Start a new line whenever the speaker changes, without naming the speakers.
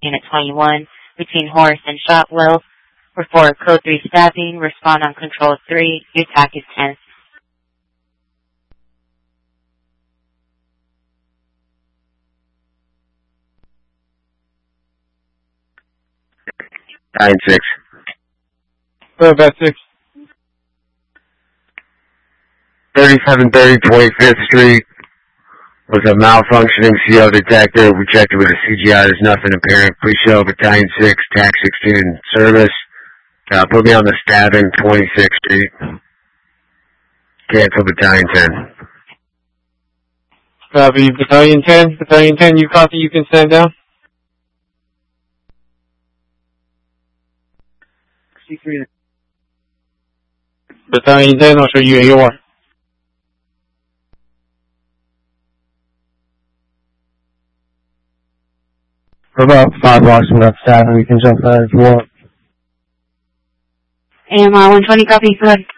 Unit 21 between Horace and Shotwell. Report Code 3 stabbing. Respond on Control 3. Your attack is 10.
Nine 6.
About 6.
3730 25th Street was a malfunctioning CO detector. We checked it with a CGI. There's nothing apparent. Please show Battalion 6, TAC 16 in service. Put me on the stabbing, 26th Street. Cancel Battalion 10.
Copy, Battalion 10. Battalion 10, you copy, you can stand down. Battalion 10, I'll show you AOR.
We're about 5 blocks from that staff, and we can jump that if you want.
AMR 120, copy, go ahead.